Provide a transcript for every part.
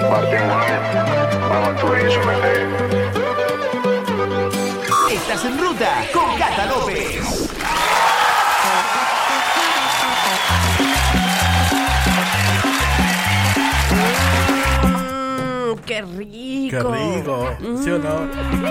Estás en ruta con Cata López. ¡Qué rico! ¡Qué rico! ¿Sí o no?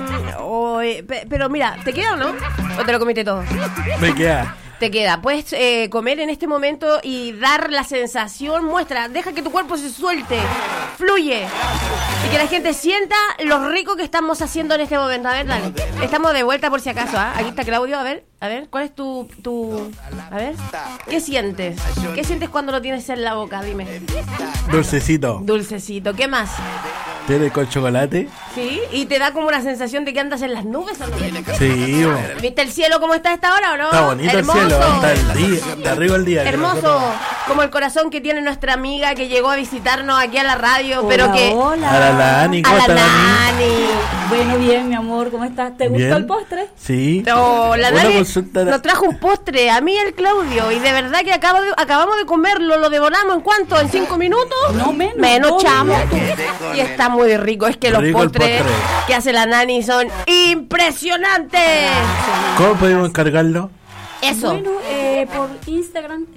Pero mira, ¿te queda o no? ¿O te lo comiste todo? Me queda. Te queda. Puedes comer en este momento y dar la sensación, muestra, deja que tu cuerpo se suelte, fluye. Y que la gente sienta lo rico que estamos haciendo en este momento. A ver, dale. Estamos de vuelta por si acaso, ¿ah? Aquí está Claudio, a ver, ¿cuál es tu... A ver, ¿qué sientes? ¿Qué sientes cuando lo tienes en la boca? Dime. Dulcecito. Dulcecito, ¿qué más? ¿Tiene con chocolate? Sí, y te da como la sensación de que andas en las nubes, ¿o no? Sí, bueno. ¿Viste el cielo cómo está a esta hora o no? Está bonito. Hermoso. El cielo, está el día, de arriba el día. Hermoso, como el corazón que tiene nuestra amiga que llegó a visitarnos aquí a la radio, Hola, pero que... hola. A la Nani, A ¿cómo la está Nani. Bueno, bien, mi amor, ¿cómo estás? ¿Te Bien. gustó el postre? Sí. No, la Una Nani consulta. nos trajo un postre, a mí y al Claudio, y de verdad que acabamos de comerlo, lo devoramos, ¿en cuánto? ¿En 5 minutos? No, menos. Menos, 2 chamo. minutos. Y está muy rico, es que los Rico el postres postre. que hace la Nani son impresionantes. ¿Cómo podemos encargarlo? Eso. Bueno, por Instagram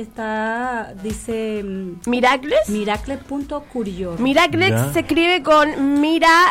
dice ¿Miracles? miracle.curioso. Miracles Ya. se escribe con mira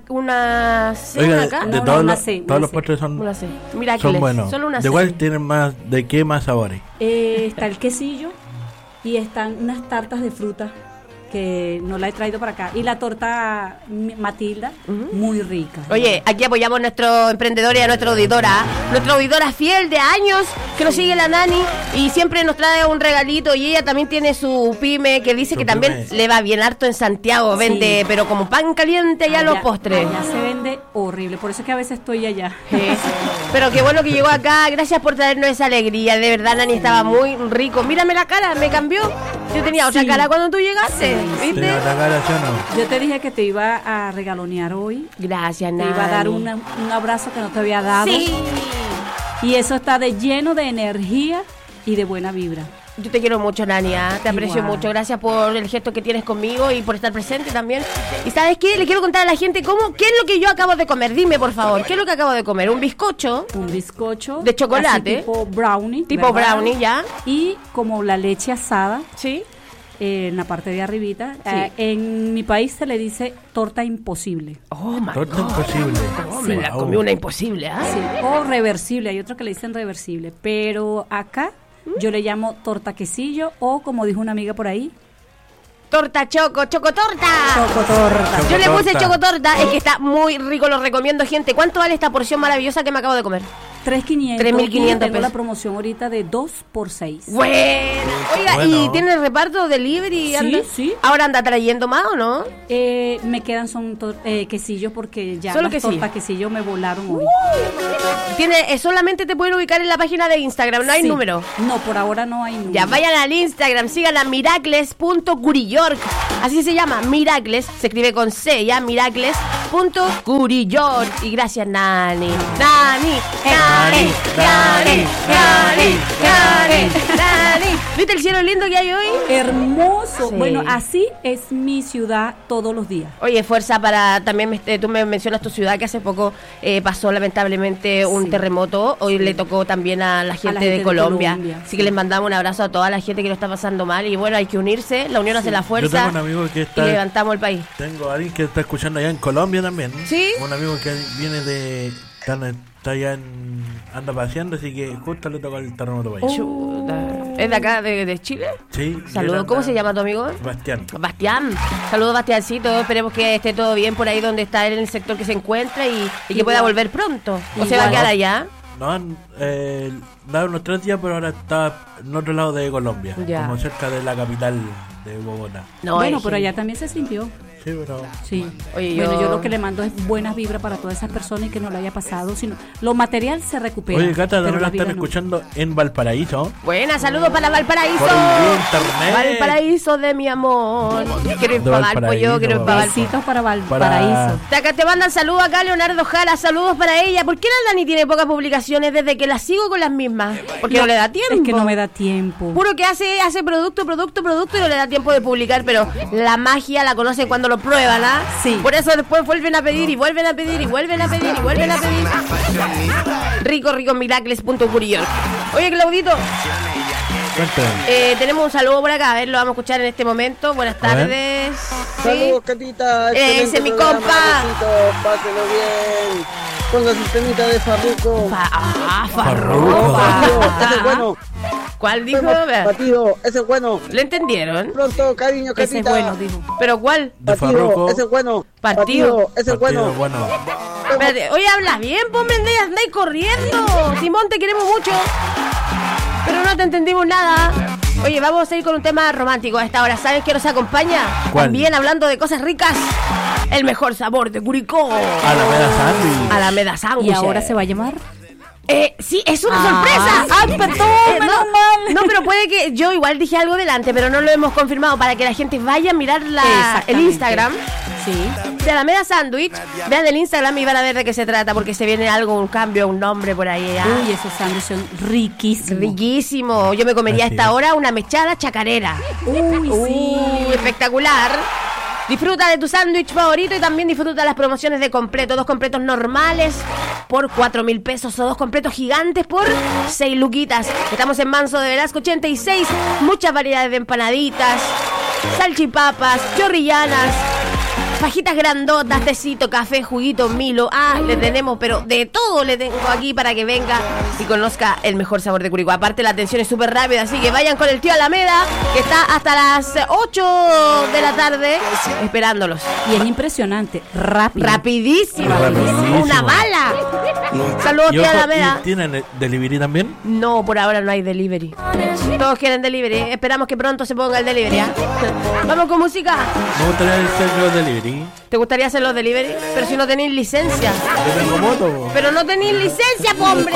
una C, Oiga, una acá. de No, todos una los, C, todos una los C. postres son Una C. Miracles. buenos. Solo una ¿De C. cuál tienen más? ¿De qué más sabores? Está el quesillo y están unas tartas de fruta que no la he traído para acá. Y la torta Matilda, muy rica. Oye, aquí apoyamos a nuestro emprendedor y a nuestra auditora fiel de años que nos sigue la Nani y siempre nos trae un regalito y ella también tiene su pyme que dice Su que también pyme. le va bien harto en Santiago, Sí. vende pero como pan caliente allá los postres. Allá se vende horrible, por eso es que a veces estoy allá. Pero qué bueno que llegó acá, gracias por traernos esa alegría, de verdad Nani estaba muy rico. Mírame la cara, me cambió. Yo tenía otra Sí. cara cuando tú llegaste, ¿viste? ¿Tiene otra cara, sí o no? Yo te dije que te iba a regalonear hoy. Gracias, Te Nani. iba a dar un abrazo que no te había dado. Sí. Y eso está lleno de energía y de buena vibra. Yo te quiero mucho, Nani, ¿ah? Te aprecio Igual. mucho. Gracias por el gesto que tienes conmigo y por estar presente también. ¿Y sabes qué? Le quiero contar a la gente qué es lo que yo acabo de comer. Dime, por favor, ¿qué es lo que acabo de comer? Un bizcocho Un bizcocho De chocolate. así tipo brownie. tipo ¿verdad? brownie, ¿ya? Y como la leche asada Sí. en la parte de arribita. Sí. En mi país se le dice torta imposible. Oh, my Torta God. imposible. Oh, me la Wow. comí una imposible, ¿ah? Sí, o reversible, hay otros que le dicen reversible, pero acá yo le llamo torta quesillo o como dijo una amiga por ahí, Torta chocotorta. chocotorta. Yo le puse Chocotorta. chocotorta, es que está muy rico, lo recomiendo, gente. ¿Cuánto vale esta porción maravillosa que me acabo de comer? 3.500. 3.500 Tengo la pesos. promoción ahorita de 2 por 6. Bueno. Oiga, Bueno. ¿y tiene reparto delivery? Sí, anda? sí. ¿Ahora anda trayendo más o no? Me quedan son quesillos porque ya Solo las quesillo. tortas quesillo me volaron hoy. Tiene, solamente te pueden ubicar en la página de Instagram, no hay Sí. número. No, por ahora no hay número. Ya, vayan al Instagram, sigan a miracles.curillork. Así se llama, Miracles, se escribe con C, ya, miracles.curillork. Y gracias, Nani. Nani, Nani, Nani, Nani, Nani, Nani. ¿Viste el cielo lindo que hay hoy? Hermoso. Sí. Bueno, así es mi ciudad todos los días. Oye, fuerza para, también tú me mencionas tu ciudad que hace poco pasó lamentablemente un Sí. terremoto, hoy le tocó también a la gente, de Colombia, así sí. que les mandamos un abrazo a toda la gente que lo está pasando mal y bueno, hay que unirse, la unión hace la Yo fuerza tengo un amigo que y está... levantamos el país. Tengo a alguien que está escuchando allá en Colombia también. ¿Sí? Un amigo que viene de... Está allá en... Anda paseando, así que justo le tocó el terremoto para allá. Chuta. ¿Es de acá, de Chile? Sí. Saludos, ¿cómo se llama tu amigo? Bastián. Bastián, saludos Bastiancito, esperemos que esté todo bien por ahí donde está él en el sector que se encuentra y que pueda volver pronto. ¿O se va a Igual. quedar allá? No, da unos 3 días, pero ahora está en otro lado de Colombia, Ya. como cerca de la capital de Bogotá. No, bueno, es pero que- allá también se sintió. Sí, pero... Sí. Oye, Bueno, yo lo que le mando es buenas vibras para todas esas personas y que no le haya pasado, sino lo material se recupera. Oye, Cata, pero también la la vida están no. escuchando en Valparaíso. Buena, saludos para Valparaíso. Por el internet. Valparaíso de mi amor. Quiero ir De para Valpo, Valparaíso, yo quiero ir para Valpo. Besitos para Valparaíso. Acá te mandan saludos acá, Leonardo Jara, saludos para ella. ¿Por qué la Dani tiene pocas publicaciones desde que la sigo con las mismas? Porque no le da tiempo. Es que no me da tiempo. Puro que hace producto y no le da tiempo de publicar, pero la magia la conoce cuando lo lo prueban, ¿ah? Sí. Por eso después vuelven a pedir y vuelven a pedir y vuelven a pedir y vuelven a pedir. Rico, rico, miracles.curión. Oye, Claudito, Cuéntame. tenemos un saludo por acá. A ver, lo vamos a escuchar en este momento. Buenas tardes. ¿Sí? Saludos, Catita. Ese excelente mi programa, compa. besito, páselo bien. Con la sistemita de Farruko. Farruko. Batido, ese es bueno. ¿Cuál dijo? Batido, ese es bueno. ¿Le entendieron? Pronto, cariño, Ese es Catita. bueno, dijo. ¿Pero cuál? De Batido, Farruko. ese es bueno. Partido. Batido, ese es bueno. Bueno. Espérate, oye, habla bien, ponme, andáis corriendo. Simón, te queremos mucho. Pero no te entendimos nada. Oye, vamos a ir con un tema romántico a esta hora. ¿Sabes qué nos acompaña? ¿Cuál? También hablando de cosas ricas. El mejor sabor de Curicó. Alameda Sándwich. Alameda Sándwich. ¿Y ahora se va a llamar? Sí, es una Ah, sorpresa. ¡ay, perdón! Menos mal. No, pero puede que yo igual dije algo delante, pero no lo hemos confirmado para que la gente vaya a mirar el Exactamente. Instagram Sí. de Alameda Sándwich. Vean el Instagram y van a ver de qué se trata, porque se viene algo, un cambio, un nombre por ahí. ¿ah? Uy, esos sándwiches son riquísimos. Riquísimo. Yo me comería a Así esta es. hora una mechada chacarera. Uy, sí. Espectacular. Disfruta de tu sándwich favorito y también disfruta las promociones de completo. 2 completos normales por 4.000 pesos o 2 completos gigantes por 6 luquitas. Estamos en Manso de Velasco 86. Muchas variedades de empanaditas, salchipapas, chorrillanas, fajitas grandotas, tecito, café, juguito, Milo. Le tenemos, pero de todo le tengo aquí para que venga y conozca el mejor sabor de Curicó. Aparte, la atención es súper rápida, así que vayan con el tío Alameda, que está hasta las 8 de la tarde esperándolos. Y es impresionante, rápido. Rapidísimo. Rapidísimo. Una bala. Saludos, ¿Y tío ojo, Alameda. ¿y tienen delivery también? No, por ahora no hay delivery. Todos quieren delivery. Esperamos que pronto se ponga el delivery. ¿Ah? Vamos con música. Me gustaría hacer los delivery. ¿Te gustaría hacer los delivery? Pero si no tenéis licencia. Yo tengo moto. Pero no tenéis licencia, po, hombre.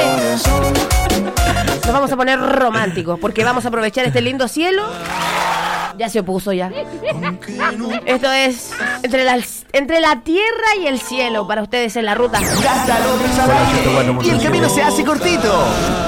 Nos vamos a poner románticos porque vamos a aprovechar este lindo cielo. Ya se opuso ya. Esto es entre la tierra y el cielo para ustedes en la ruta. Gata López al aire. Y el camino se hace cortito.